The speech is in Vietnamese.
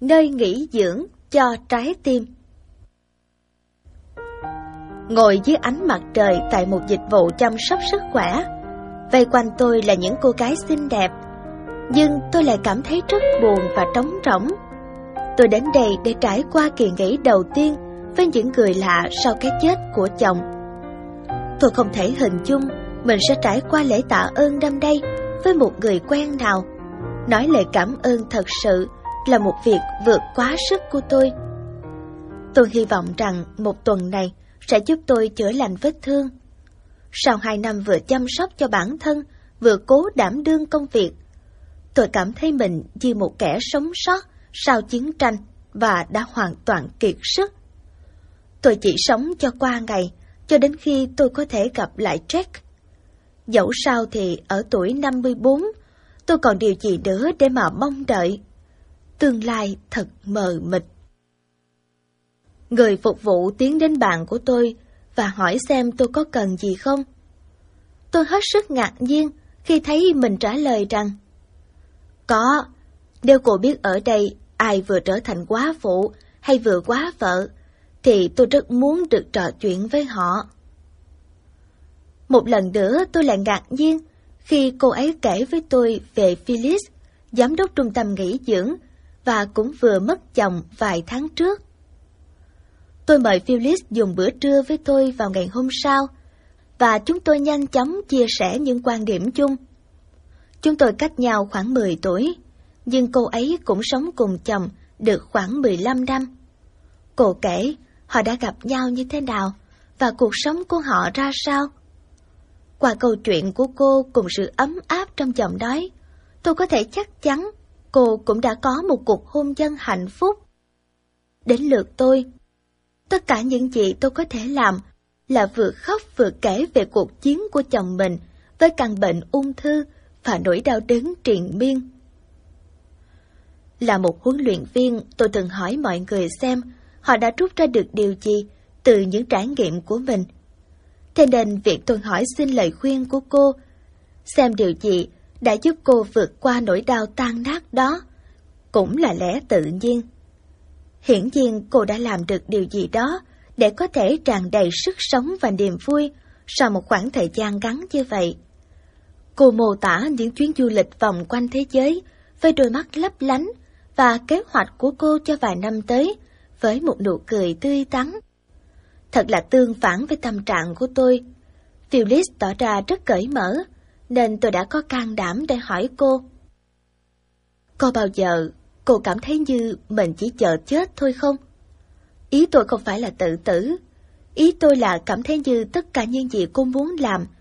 nơi nghỉ dưỡng cho trái tim. Ngồi dưới ánh mặt trời tại một dịch vụ chăm sóc sức khỏe, vây quanh tôi là những cô gái xinh đẹp, nhưng tôi lại cảm thấy rất buồn và trống rỗng. Tôi đến đây để trải qua kỳ nghỉ đầu tiên với những người lạ sau cái chết của chồng. Tôi không thể hình dung mình sẽ trải qua lễ tạ ơn năm nay với một người quen nào. Nói lời cảm ơn thật sự là một việc vượt quá sức của tôi. Tôi hy vọng rằng một tuần này sẽ giúp tôi chữa lành vết thương. Sau 2 năm vừa chăm sóc cho bản thân, vừa cố đảm đương công việc, tôi cảm thấy mình như một kẻ sống sót sau chiến tranh và đã hoàn toàn kiệt sức. Tôi chỉ sống cho qua ngày, cho đến khi tôi có thể gặp lại Jack. Dẫu sao thì ở tuổi 54, tôi còn điều gì nữa để mà mong đợi. Tương lai thật mờ mịt. Người phục vụ tiến đến bàn của tôi và hỏi xem tôi có cần gì không. Tôi hết sức ngạc nhiên khi thấy mình trả lời rằng: có, nếu cô biết ở đây ai vừa trở thành quá phụ hay vừa quá vợ, thì tôi rất muốn được trò chuyện với họ. Một lần nữa tôi lại ngạc nhiên khi cô ấy kể với tôi về Phyllis, giám đốc trung tâm nghỉ dưỡng, và cũng vừa mất chồng vài tháng trước. Tôi mời Phyllis dùng bữa trưa với tôi vào ngày hôm sau, và chúng tôi nhanh chóng chia sẻ những quan điểm chung. Chúng tôi cách nhau khoảng 10 tuổi, nhưng cô ấy cũng sống cùng chồng được khoảng 15 năm. Cô kể họ đã gặp nhau như thế nào và cuộc sống của họ ra sao. Qua câu chuyện của cô cùng sự ấm áp trong giọng nói, tôi có thể chắc chắn cô cũng đã có một cuộc hôn nhân hạnh phúc. Đến lượt tôi, tất cả những gì tôi có thể làm là vừa khóc vừa kể về cuộc chiến của chồng mình với căn bệnh ung thư và nỗi đau đớn triền miên. Là một huấn luyện viên, tôi từng hỏi mọi người xem họ đã rút ra được điều gì từ những trải nghiệm của mình. Thế nên việc tôi hỏi xin lời khuyên của cô, xem điều gì đã giúp cô vượt qua nỗi đau tan nát đó, cũng là lẽ tự nhiên. Hiển nhiên cô đã làm được điều gì đó để có thể tràn đầy sức sống và niềm vui sau một khoảng thời gian ngắn như vậy. Cô mô tả những chuyến du lịch vòng quanh thế giới với đôi mắt lấp lánh và kế hoạch của cô cho vài năm tới với một nụ cười tươi tắn. Thật là tương phản với tâm trạng của tôi. Phyllis tỏ ra rất cởi mở, nên tôi đã có can đảm để hỏi cô: có bao giờ cô cảm thấy như mình chỉ chờ chết thôi không? Ý tôi không phải là tự tử. Ý tôi là cảm thấy như tất cả những gì cô muốn làm